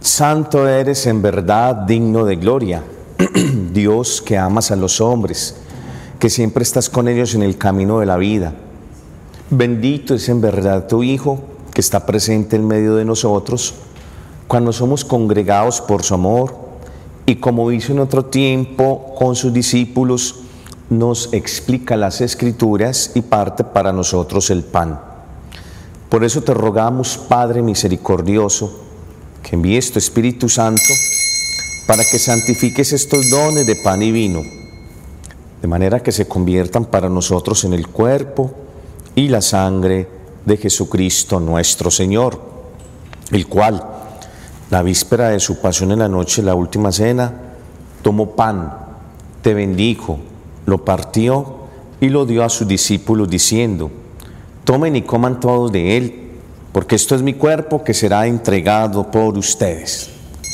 Santo eres en verdad, digno de gloria, Dios que amas a los hombres, que siempre estás con ellos en el camino de la vida. Bendito es en verdad tu Hijo, que está presente en medio de nosotros, cuando somos congregados por su amor, y como hizo en otro tiempo con sus discípulos, nos explica las Escrituras y parte para nosotros el pan. Por eso te rogamos, Padre misericordioso, que envíes tu Espíritu Santo para que santifiques estos dones de pan y vino, de manera que se conviertan para nosotros en el cuerpo y la sangre de Jesucristo nuestro Señor, el cual, la víspera de su pasión en la noche, la última cena, tomó pan, te bendijo, lo partió y lo dio a sus discípulos diciendo: tomen y coman todos de él, porque esto es mi cuerpo que será entregado por ustedes.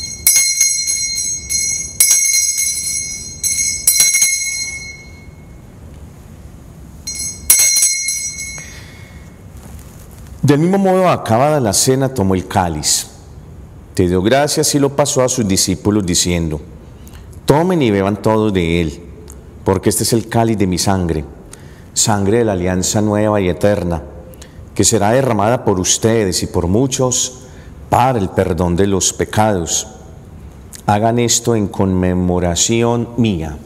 Del mismo modo, acabada la cena, tomó el cáliz, te dio gracias y lo pasó a sus discípulos diciendo: tomen y beban todos de él, porque este es el cáliz de mi sangre, sangre de la alianza nueva y eterna, que será derramada por ustedes y por muchos para el perdón de los pecados. Hagan esto en conmemoración mía.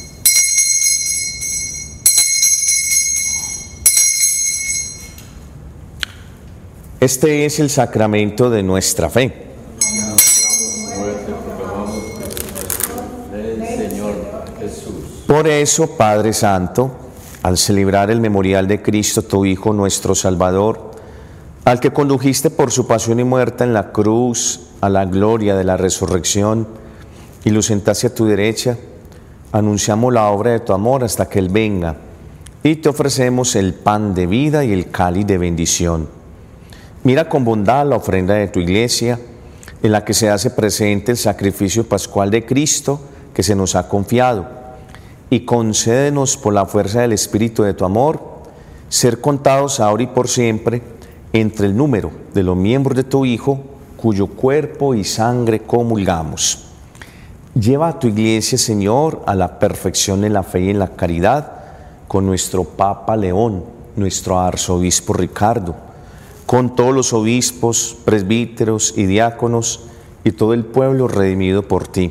Este es el sacramento de nuestra fe. Por eso, Padre Santo, al celebrar el memorial de Cristo, tu Hijo, nuestro Salvador, al que condujiste por su pasión y muerte en la cruz a la gloria de la resurrección y lo sentaste a tu derecha, anunciamos la obra de tu amor hasta que Él venga, y te ofrecemos el pan de vida y el cáliz de bendición. Mira con bondad la ofrenda de tu iglesia, en la que se hace presente el sacrificio pascual de Cristo que se nos ha confiado, y concédenos por la fuerza del Espíritu de tu amor, ser contados ahora y por siempre entre el número de los miembros de tu Hijo, cuyo cuerpo y sangre comulgamos. Lleva a tu iglesia, Señor, a la perfección en la fe y en la caridad, con nuestro Papa León, nuestro arzobispo Ricardo, con todos los obispos, presbíteros y diáconos, y todo el pueblo redimido por ti.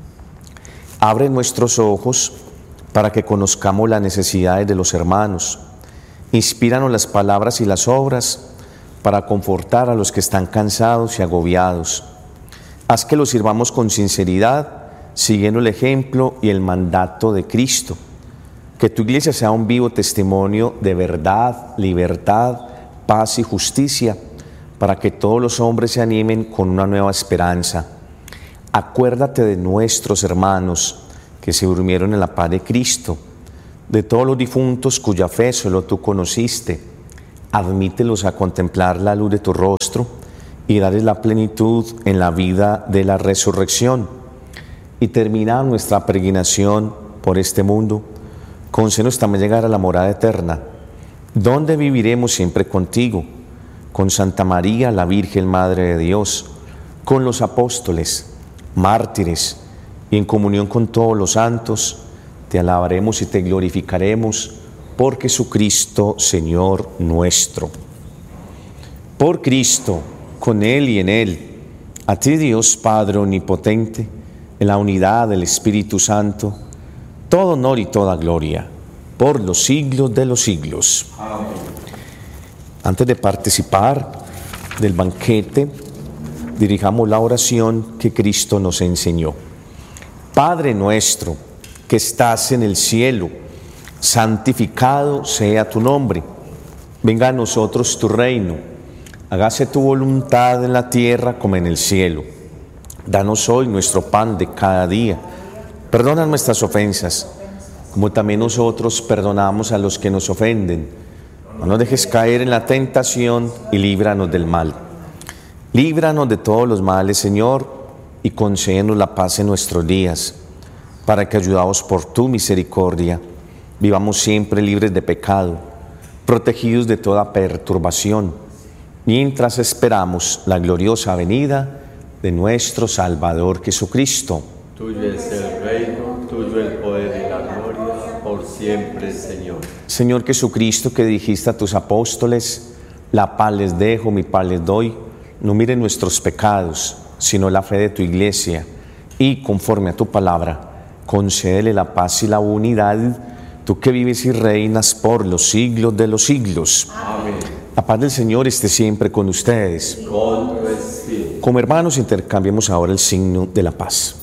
Abre nuestros ojos para que conozcamos las necesidades de los hermanos. Inspíranos las palabras y las obras para confortar a los que están cansados y agobiados. Haz que los sirvamos con sinceridad, siguiendo el ejemplo y el mandato de Cristo. Que tu iglesia sea un vivo testimonio de verdad, libertad, paz y justicia, para que todos los hombres se animen con una nueva esperanza. Acuérdate de nuestros hermanos que se durmieron en la paz de Cristo, de todos los difuntos cuya fe solo tú conociste. Admítelos a contemplar la luz de tu rostro y darles la plenitud en la vida de la resurrección. Y termina nuestra peregrinación por este mundo, concédenos también llegar a la morada eterna, donde viviremos siempre contigo, con Santa María, la Virgen Madre de Dios, con los apóstoles, mártires, y en comunión con todos los santos, te alabaremos y te glorificaremos por Jesucristo, Señor nuestro. Por Cristo, con Él y en Él, a ti Dios Padre Omnipotente, en la unidad del Espíritu Santo, todo honor y toda gloria, por los siglos de los siglos. Amén. Antes de participar del banquete, dirijamos la oración que Cristo nos enseñó. Padre nuestro, que estás en el cielo, santificado sea tu nombre. Venga a nosotros tu reino. Hágase tu voluntad en la tierra como en el cielo. Danos hoy nuestro pan de cada día. Perdona nuestras ofensas, como también nosotros perdonamos a los que nos ofenden. No nos dejes caer en la tentación y líbranos del mal. Líbranos de todos los males, Señor, y concédenos la paz en nuestros días, para que, ayudados por tu misericordia, vivamos siempre libres de pecado, protegidos de toda perturbación, mientras esperamos la gloriosa venida de nuestro Salvador Jesucristo. Tuyo es el reino, tuyo el poder y la gloria, por siempre, Señor. Señor Jesucristo, que dijiste a tus apóstoles, la paz les dejo, mi paz les doy, no miren nuestros pecados, sino la fe de tu iglesia, y conforme a tu palabra, concédele la paz y la unidad, tú que vives y reinas por los siglos de los siglos. Amén. La paz del Señor esté siempre con ustedes. Con tu espíritu. Como hermanos, intercambiemos ahora el signo de la paz.